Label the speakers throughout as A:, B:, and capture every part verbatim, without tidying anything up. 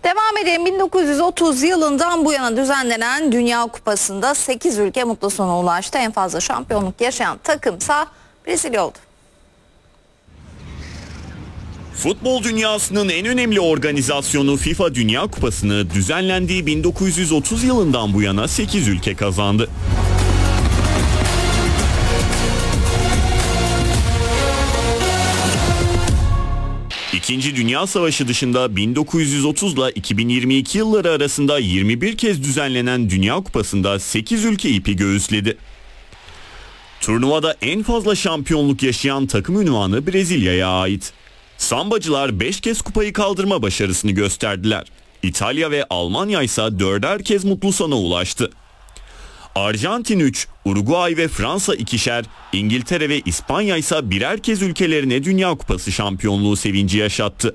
A: Devam edelim. bin dokuz yüz otuz yılından bu yana düzenlenen Dünya Kupası'nda sekiz ülke mutlu sona ulaştı. En fazla şampiyonluk yaşayan takımsa Brezilya oldu.
B: Futbol dünyasının en önemli organizasyonu FIFA Dünya Kupası'nı düzenlendiği bin dokuz yüz otuz yılından bu yana sekiz ülke kazandı. İkinci Dünya Savaşı dışında bin dokuz yüz otuz ile iki bin yirmi iki yılları arasında yirmi bir kez düzenlenen Dünya Kupası'nda sekiz ülke ipi göğüsledi. Turnuvada en fazla şampiyonluk yaşayan takım unvanı Brezilya'ya ait. Sambacılar beş kez kupayı kaldırma başarısını gösterdiler. İtalya ve Almanya ise dörder kez mutlu sona ulaştı. Arjantin üç, Uruguay ve Fransa ikişer, İngiltere ve İspanya ise birer kez ülkelerine Dünya Kupası şampiyonluğu sevinci yaşattı.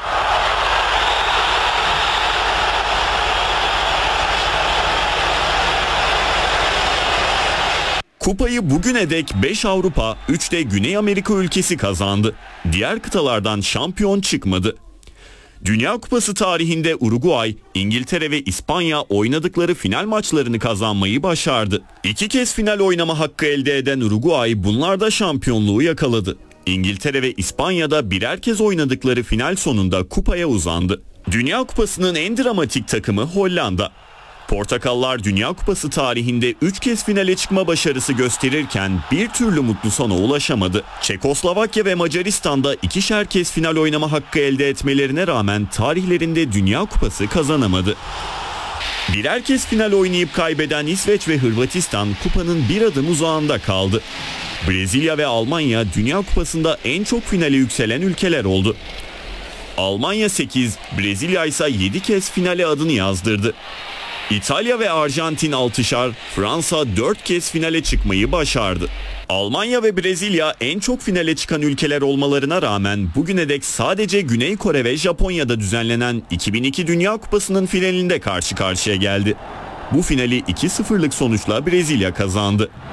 B: Kupayı bugüne dek beş Avrupa, üç de Güney Amerika ülkesi kazandı. Diğer kıtalardan şampiyon çıkmadı. Dünya Kupası tarihinde Uruguay, İngiltere ve İspanya oynadıkları final maçlarını kazanmayı başardı. İki kez final oynama hakkı elde eden Uruguay bunlarda şampiyonluğu yakaladı. İngiltere ve İspanya'da birer kez oynadıkları final sonunda kupaya uzandı. Dünya Kupası'nın en dramatik takımı Hollanda. Portakallar Dünya Kupası tarihinde üç kez finale çıkma başarısı gösterirken bir türlü mutlu sona ulaşamadı. Çekoslovakya ve Macaristan'da ikişer kez final oynama hakkı elde etmelerine rağmen tarihlerinde Dünya Kupası kazanamadı. Birer kez final oynayıp kaybeden İsveç ve Hırvatistan kupanın bir adım uzağında kaldı. Brezilya ve Almanya Dünya Kupası'nda en çok finale yükselen ülkeler oldu. Almanya sekiz, Brezilya ise yedi kez finale adını yazdırdı. İtalya ve Arjantin altışar, Fransa dört kez finale çıkmayı başardı. Almanya ve Brezilya en çok finale çıkan ülkeler olmalarına rağmen bugüne dek sadece Güney Kore ve Japonya'da düzenlenen iki bin iki Dünya Kupası'nın finalinde karşı karşıya geldi. Bu finali iki sıfırlık sonuçla Brezilya kazandı.